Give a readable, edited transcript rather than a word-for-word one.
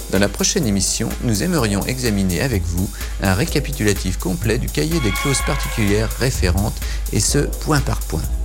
Dans la prochaine émission, nous aimerions examiner avec vous un récapitulatif complet du cahier des clauses particulières référentes, et ce, point par point.